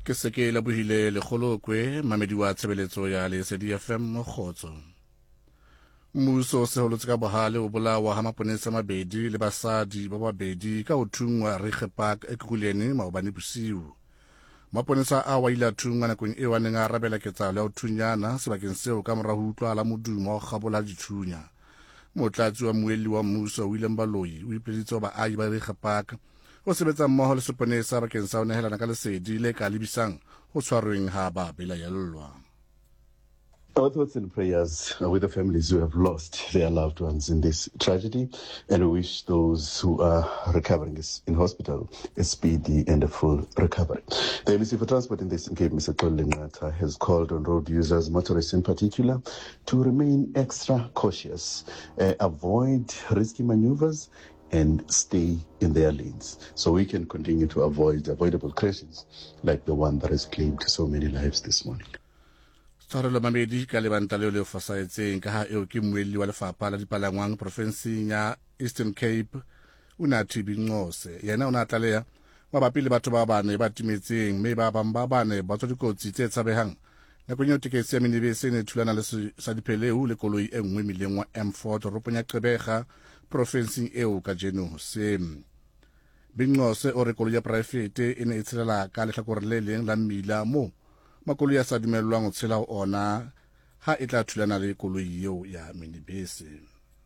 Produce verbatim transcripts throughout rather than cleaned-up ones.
ke seke la bohile le kgolokwe mamedi wa tshebeletso ya Lesedi F M Mogotso. Mmuso se holotse ka bohale o bolawa ha maponesa mabedi le basadi ba babedi ka ho thungwa Rege Park Ekurhuleni maobane bosiu. Maponesa a wa ile thungwa nakong eo a neng a arabela ketsahalo ya ho thunyana sebakeng seo ka mora ho utlwa la modumo wa ho kgabola dithunya. Motlatsi wa moeli wa mmuso William Baloyi o ipeditse baahi ba Rege Park o sebetsa mmoho le seponesa bakeng sa ho nehelana ka lesedi le ka lebisang ho tshwarweng ha ba belaellwa. Our thoughts and prayers are with the families who have lost their loved ones in this tragedy, and we wish those who are recovering in hospital a speedy and a full recovery. The M E C for Transport in this Cape, Mister Xolile has called on road users, motorists in particular, to remain extra cautious, uh, avoid risky maneuvers, and stay in their lanes so we can continue to avoid avoidable crashes like the one that has claimed so many lives this morning. Tshwarelo mamedi ka lebanta leo le fosaetseng ka ha eo ke moeli wa lefapha la dipalangwang profenseng ya Eastern Cape Unathi Binqose. Yena o na tlaleha mabapi le batho ba bane ba timetseng mme ba bang ba bane ba tswa dikotsi tse tshabehang nakong eo tekesi ya minibese e ne thulana le sa dipheleu le koloi e nngwe mileng wa M four toropong ya Gqeberha profenseng eo ka jeno hoseng. Binqose o re koloi ya private e ne e tshelela ka lehlakore le leng la mmila mo makoloi a sa dumellwang ho tshela ho ona ha e tla thulana le koloi eo ya minibese.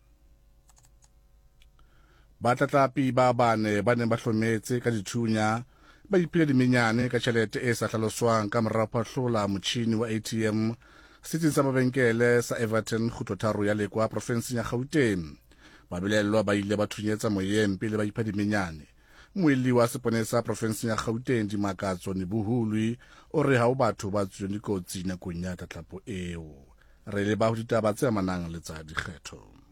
Batlatlapi ba bane ba neng ba hlometse ka dithunya ba iphile dimenyane ka tjhelete e sa hlaloswang ka mora phahlola motjhini wa A T M setsing sa mabenkele sa Everton Kgutlotharo ya Lekwa profenseng ya Gauteng. Babelellwa ba ile ba thunyetsa moyeng pele ba ipha dimenyane. Moeli wa seponesa profenseng ya Gauteng Dimakatso Nebuhulwi o re ha o batho ba tsweng dikotsi nakong ya tlatlapo eo. Re le ba ho ditaba tse amanang le tsa dikgetho.